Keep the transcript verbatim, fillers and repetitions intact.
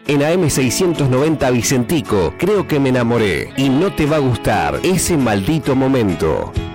en A M seiscientos noventa Vicentico. Creo que me enamoré y no te va a gustar ese maldito momento.